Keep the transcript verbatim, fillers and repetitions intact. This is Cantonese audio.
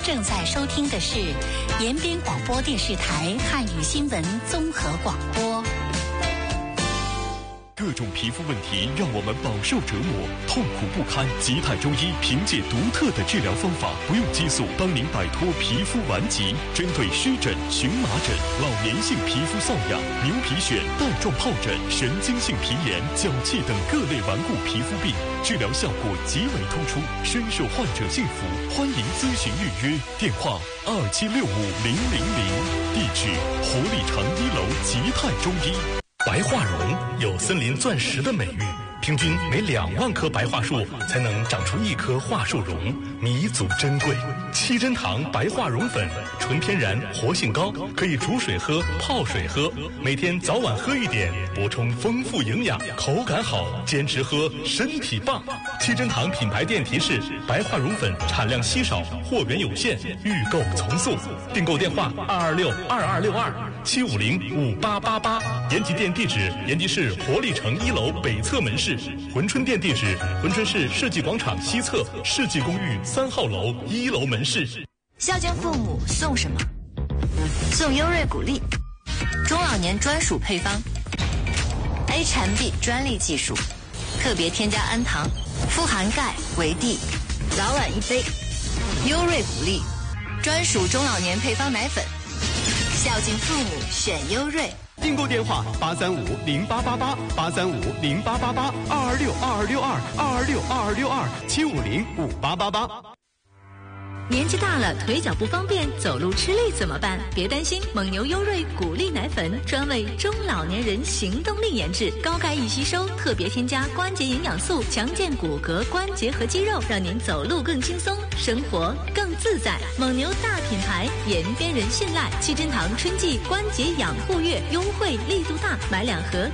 正在收听的是延边广播电视台汉语新闻综合广播。 各种皮肤问题让我们饱受折磨，痛苦不堪。吉泰中医凭借独特的治疗方法，不用激素，帮您摆脱皮肤顽疾。针对湿疹、荨麻疹、老年性皮肤瘙痒、牛皮癣、带状疱疹、神经性皮炎、脚气等各类顽固皮肤病，治疗效果极为突出，深受患者信服。欢迎咨询预约，电话二七六五零零零，地址活力城一楼吉泰中医。 白桦榕有森林钻石的美誉，平均每两万棵白桦树才能长出一棵桦树榕，弥足珍贵。七珍堂白桦榕粉，纯天然，活性高，可以煮水喝、泡水喝，每天早晚喝一点，补充丰富营养，口感好，坚持喝，身体棒。七珍堂品牌店提示：白桦榕粉产量稀少，货源有限，预购从速。订购电话：二二六二二六二七五零五八八八。延吉店地址：延吉市活力城一楼北侧门市。珲春店地址：珲春市世纪广场西侧世纪公寓三号楼一楼门市。 孝敬父母送什么？送优瑞谷粒，中老年专属配方 ，A 产 B 专利技术，特别添加氨糖，富含钙、维 D， 早晚一杯。优瑞谷粒，专属中老年配方奶粉，孝敬父母选优瑞。 订购电话八三五零八八八八三五零八八八二二六二二六二二二六二二六二七五零五八八八。 年纪大了，腿脚不方便，走路吃力怎么办？别担心，蒙牛优瑞谷粒奶粉专为中老年人行动力研制，高钙易吸收，特别添加关节营养素，强健骨骼、关节和肌肉，让您走路更轻松，生活更自在。蒙牛大品牌，延边人信赖。七珍堂春季关节养护月优惠力度大，买两盒